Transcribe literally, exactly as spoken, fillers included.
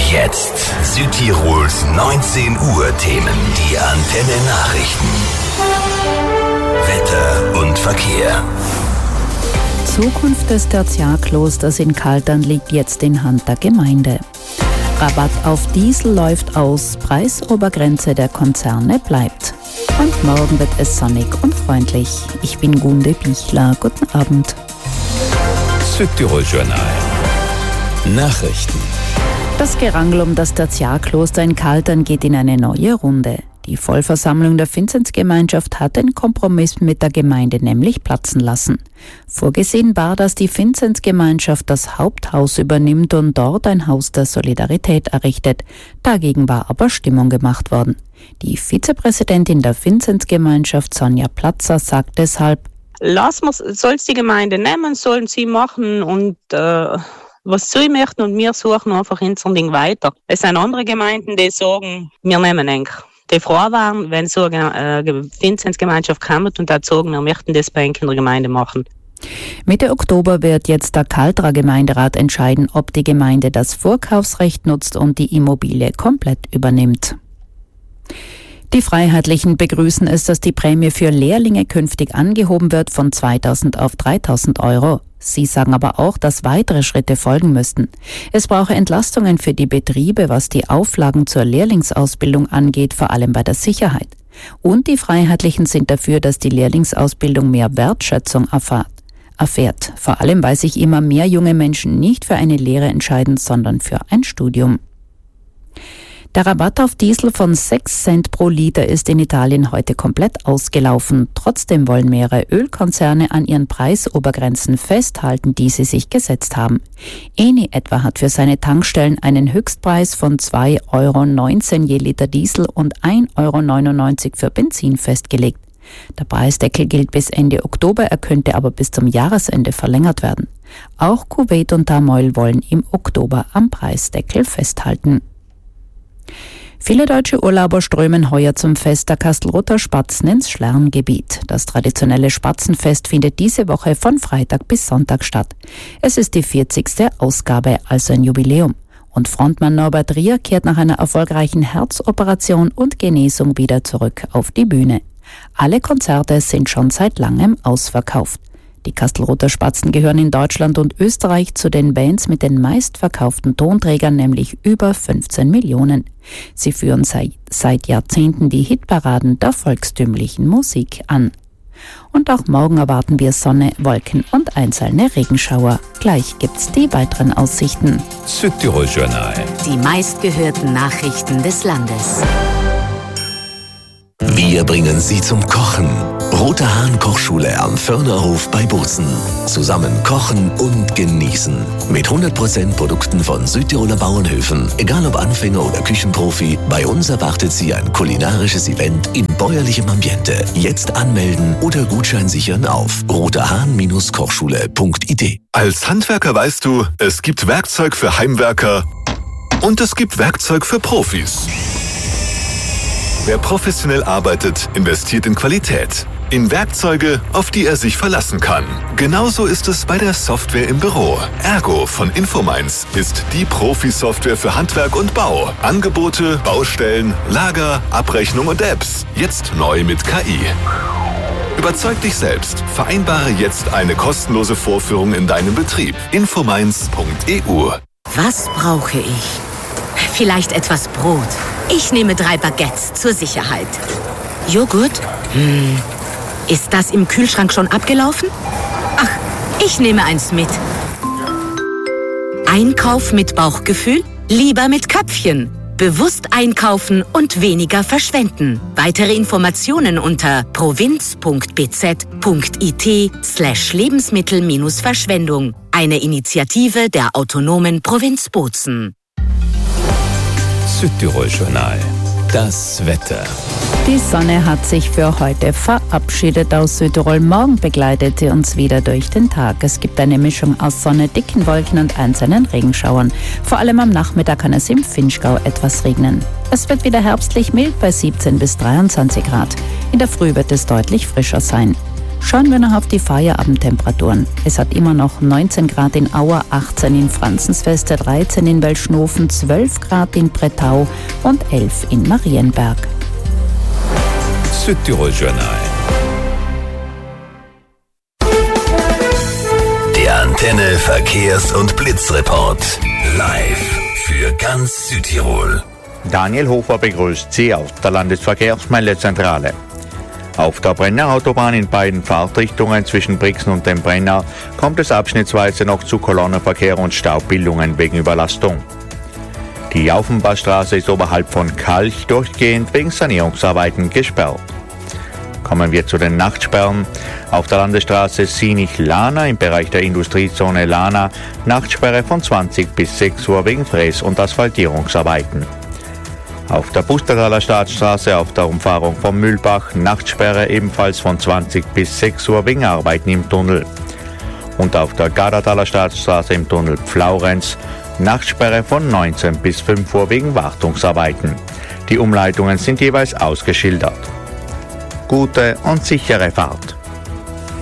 Jetzt Südtirols neunzehn Uhr Themen, die Antenne Nachrichten. Wetter und Verkehr. Zukunft des Tertiarklosters in Kaltern liegt jetzt in Hand der Gemeinde. Rabatt auf Diesel läuft aus, Preisobergrenze der Konzerne bleibt. Und morgen wird es sonnig und freundlich. Ich bin Gunde Bichler. Guten Abend. Südtirol Journal. Nachrichten. Das Gerangel um das Tertiarkloster in Kaltern geht in eine neue Runde. Die Vollversammlung der Vinzenzgemeinschaft hat den Kompromiss mit der Gemeinde nämlich platzen lassen. Vorgesehen war, dass die Vinzenzgemeinschaft das Haupthaus übernimmt und dort ein Haus der Solidarität errichtet. Dagegen war aber Stimmung gemacht worden. Die Vizepräsidentin der Vinzenzgemeinschaft, Sonja Platzer, sagt deshalb: Lass mal, soll's die Gemeinde nehmen, sollen sie machen und äh, was sie möchten, und wir suchen einfach unser Ding weiter. Es sind andere Gemeinden, die sagen, wir nehmen eigentlich. Die froh waren, wenn so eine äh, Vinzenzgemeinschaft kommt und da sagen, wir möchten das bei in der Gemeinde machen. Mitte Oktober wird jetzt der Kalterer Gemeinderat entscheiden, ob die Gemeinde das Vorkaufsrecht nutzt und die Immobilie komplett übernimmt. Die Freiheitlichen begrüßen es, dass die Prämie für Lehrlinge künftig angehoben wird von zweitausend auf dreitausend Euro. Sie sagen aber auch, dass weitere Schritte folgen müssten. Es brauche Entlastungen für die Betriebe, was die Auflagen zur Lehrlingsausbildung angeht, vor allem bei der Sicherheit. Und die Freiheitlichen sind dafür, dass die Lehrlingsausbildung mehr Wertschätzung erfahrt, erfährt. Vor allem, weil sich immer mehr junge Menschen nicht für eine Lehre entscheiden, sondern für ein Studium. Der Rabatt auf Diesel von sechs Cent pro Liter ist in Italien heute komplett ausgelaufen. Trotzdem wollen mehrere Ölkonzerne an ihren Preisobergrenzen festhalten, die sie sich gesetzt haben. Eni etwa hat für seine Tankstellen einen Höchstpreis von zwei Euro neunzehn je Liter Diesel und ein Euro neunundneunzig für Benzin festgelegt. Der Preisdeckel gilt bis Ende Oktober, er könnte aber bis zum Jahresende verlängert werden. Auch Kuwait und Tamoil wollen im Oktober am Preisdeckel festhalten. Viele deutsche Urlauber strömen heuer zum Fest der Kastelruther Spatzen ins Schlerngebiet. Das traditionelle Spatzenfest findet diese Woche von Freitag bis Sonntag statt. Es ist die vierzigste Ausgabe, also ein Jubiläum. Und Frontmann Norbert Rier kehrt nach einer erfolgreichen Herzoperation und Genesung wieder zurück auf die Bühne. Alle Konzerte sind schon seit langem ausverkauft. Die Kastelruther Spatzen gehören in Deutschland und Österreich zu den Bands mit den meistverkauften Tonträgern, nämlich über fünfzehn Millionen. Sie führen seit, seit Jahrzehnten die Hitparaden der volkstümlichen Musik an. Und auch morgen erwarten wir Sonne, Wolken und einzelne Regenschauer. Gleich gibt's die weiteren Aussichten. Südtirol Journal. Die meistgehörten Nachrichten des Landes. Wir bringen Sie zum Kochen. Rote Hahn Kochschule am Förnerhof bei Bozen. Zusammen kochen und genießen. Mit hundert Prozent Produkten von Südtiroler Bauernhöfen. Egal ob Anfänger oder Küchenprofi, bei uns erwartet Sie ein kulinarisches Event in bäuerlichem Ambiente. Jetzt anmelden oder Gutschein sichern auf rotehahn Kochschule punkt I D. Als Handwerker weißt du, es gibt Werkzeug für Heimwerker und es gibt Werkzeug für Profis. Wer professionell arbeitet, investiert in Qualität. In Werkzeuge, auf die er sich verlassen kann. Genauso ist es bei der Software im Büro. Ergo von Infominds ist die Profi-Software für Handwerk und Bau. Angebote, Baustellen, Lager, Abrechnung und Apps. Jetzt neu mit K I. Überzeug dich selbst. Vereinbare jetzt eine kostenlose Vorführung in deinem Betrieb. infominds punkt E U. Was brauche ich? Vielleicht etwas Brot. Ich nehme drei Baguettes zur Sicherheit. Joghurt? Hm. Ist das im Kühlschrank schon abgelaufen? Ach, ich nehme eins mit. Einkauf mit Bauchgefühl? Lieber mit Köpfchen. Bewusst einkaufen und weniger verschwenden. Weitere Informationen unter provinz punkt b z punkt I T slash Lebensmittel-Verschwendung. Eine Initiative der autonomen Provinz Bozen. Südtirol Journal. Das Wetter. Die Sonne hat sich für heute verabschiedet aus Südtirol. Morgen begleitet sie uns wieder durch den Tag. Es gibt eine Mischung aus Sonne, dicken Wolken und einzelnen Regenschauern. Vor allem am Nachmittag kann es im Vinschgau etwas regnen. Es wird wieder herbstlich mild bei siebzehn bis dreiundzwanzig Grad. In der Früh wird es deutlich frischer sein. Schauen wir noch auf die Feierabendtemperaturen. Es hat immer noch neunzehn Grad in Auer, achtzehn in Franzensfeste, dreizehn in Welschnofen, zwölf Grad in Brettau und elf in Marienberg. Südtirol Journal. Der Antenne Verkehrs- und Blitzreport. Live für ganz Südtirol. Daniel Hofer begrüßt Sie aus der Landesverkehrsmeldezentrale. Auf der Brenner Autobahn in beiden Fahrtrichtungen zwischen Brixen und dem Brenner kommt es abschnittsweise noch zu Kolonnenverkehr und Staubbildungen wegen Überlastung. Die Aufenbachstraße ist oberhalb von Kalch durchgehend wegen Sanierungsarbeiten gesperrt. Kommen wir zu den Nachtsperren. Auf der Landesstraße Sinich-Lana im Bereich der Industriezone Lana Nachtsperre von zwanzig bis sechs Uhr wegen Fräs- und Asphaltierungsarbeiten. Auf der Pustertaler Staatsstraße auf der Umfahrung von Mühlbach Nachtsperre ebenfalls von zwanzig bis sechs Uhr wegen Arbeiten im Tunnel. Und auf der Gardertaler Staatsstraße im Tunnel Pflaurenz Nachtsperre von neunzehn bis fünf Uhr wegen Wartungsarbeiten. Die Umleitungen sind jeweils ausgeschildert. Gute und sichere Fahrt.